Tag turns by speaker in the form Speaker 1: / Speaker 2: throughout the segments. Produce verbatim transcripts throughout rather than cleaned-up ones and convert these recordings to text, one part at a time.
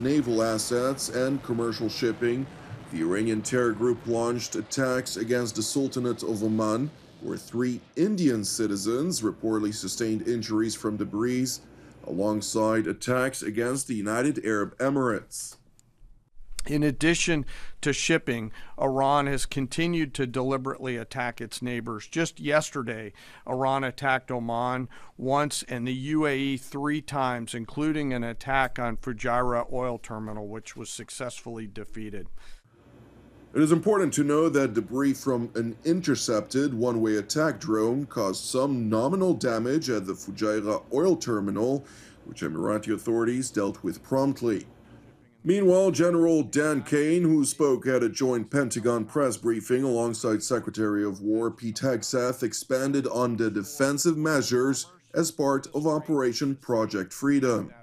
Speaker 1: naval assets and commercial shipping. The Iranian terror group launched attacks against the Sultanate of Oman, where three Indian citizens reportedly sustained injuries from debris, alongside attacks against the United Arab Emirates.
Speaker 2: In addition to shipping, Iran has continued to deliberately attack its neighbors. Just yesterday, Iran attacked Oman once and the U A E three times, including an attack on Fujairah oil terminal, which was successfully defeated.
Speaker 1: It is important to know that debris from an intercepted one-way attack drone caused some nominal damage at the Fujairah oil terminal, which Emirati authorities dealt with promptly. Meanwhile, General Dan Kane, who spoke at a joint Pentagon press briefing alongside Secretary of War Pete Hegseth, expanded on the defensive measures as part of Operation Project Freedom.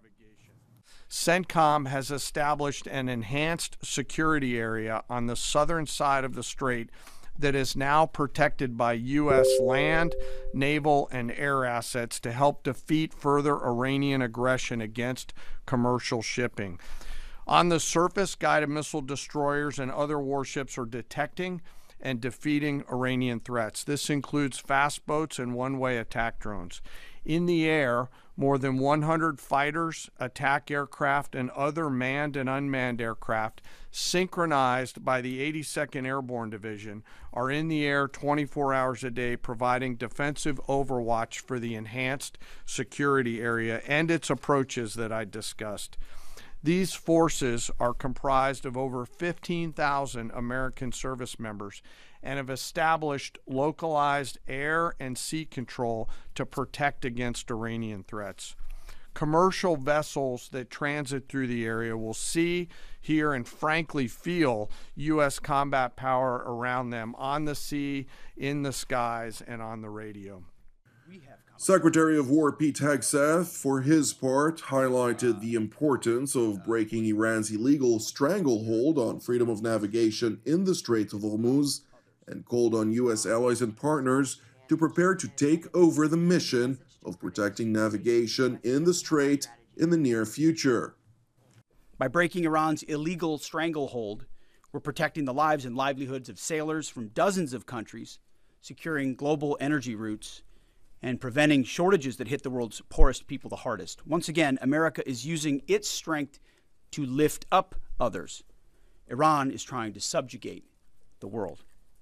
Speaker 2: CENTCOM has established an enhanced security area on the southern side of the strait that is now protected by U S land, naval, and air assets to help defeat further Iranian aggression against commercial shipping. On the surface, guided missile destroyers and other warships are detecting and defeating Iranian threats. This includes fast boats and one-way attack drones. In the air, more than one hundred fighters, attack aircraft, and other manned and unmanned aircraft, synchronized by the eighty-second Airborne Division, are in the air twenty-four hours a day, providing defensive overwatch for the enhanced security area and its approaches that I discussed. These forces are comprised of over fifteen thousand American service members and have established localized air and sea control to protect against Iranian threats. Commercial vessels that transit through the area will see, hear, and frankly feel U S combat power around them on the sea, in the skies, and on the radio.
Speaker 1: Secretary of War Pete Hegseth, for his part, highlighted the importance of breaking Iran's illegal stranglehold on freedom of navigation in the Strait of Hormuz and called on U S allies and partners to prepare to take over the mission of protecting navigation in the strait in the near future.
Speaker 3: By breaking Iran's illegal stranglehold, we're protecting the lives and livelihoods of sailors from dozens of countries, securing global energy routes, and preventing shortages that hit the world's poorest people the hardest. Once again, America is using its strength to lift up others. Iran is trying to subjugate the world.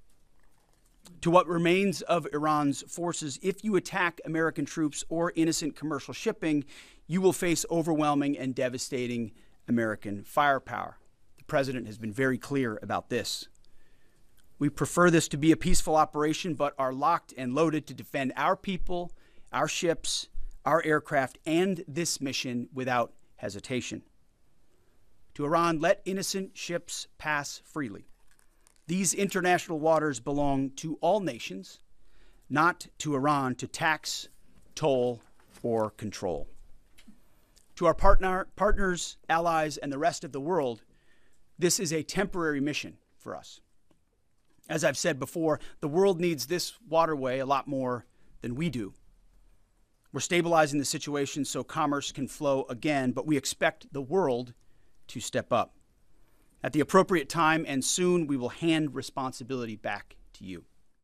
Speaker 3: To what remains of Iran's forces, if you attack American troops or innocent commercial shipping, you will face overwhelming and devastating American firepower. The president has been very clear about this. We prefer this to be a peaceful operation, but are locked and loaded to defend our people, our ships, our aircraft, and this mission without hesitation. To Iran, let innocent ships pass freely. These international waters belong to all nations, not to Iran to tax, toll, or control. To our partner, partners, allies, and the rest of the world, this is a temporary mission for us. As I've said before, the world needs this waterway a lot more than we do. We're stabilizing the situation so commerce can flow again, but we expect the world to step up. At the appropriate time and soon, we will hand responsibility back to you.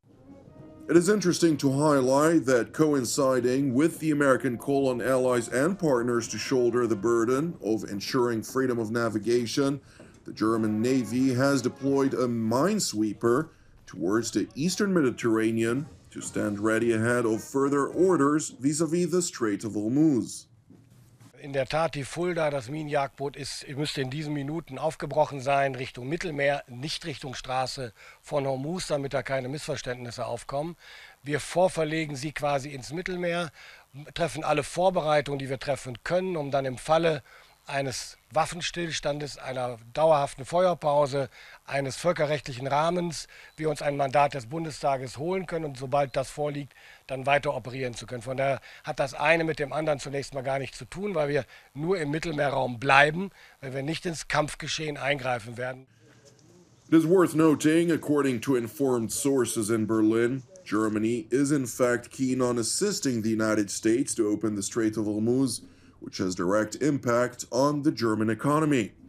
Speaker 1: It is interesting to highlight that coinciding with the American call on allies and partners to shoulder the burden of ensuring freedom of navigation, the German Navy has deployed a minesweeper towards the eastern Mediterranean to stand ready ahead of further orders vis-à-vis the Strait of Hormuz.
Speaker 4: In der Tat, die Fulda, das Minenjagdboot, ist, müsste in diesen Minuten aufgebrochen sein Richtung Mittelmeer, nicht Richtung Straße von Hormuz, damit da keine Missverständnisse aufkommen. Wir vorverlegen sie quasi ins Mittelmeer, treffen alle Vorbereitungen, die wir treffen können, um dann im Falle eines Waffenstillstandes, einer dauerhaften Feuerpause, eines völkerrechtlichen Rahmens, wir uns ein Mandat des Bundestages holen können und sobald das vorliegt, dann weiter operieren zu können. Von daher hat das eine mit dem anderen zunächst mal gar nichts zu tun, weil wir nur im Mittelmeerraum bleiben, weil wir nicht ins Kampfgeschehen eingreifen werden.
Speaker 1: It is worth noting, according to informed sources in Berlin, Germany is in fact keen on assisting the United States to open the Strait of Hormuz, which has direct impact on the German economy.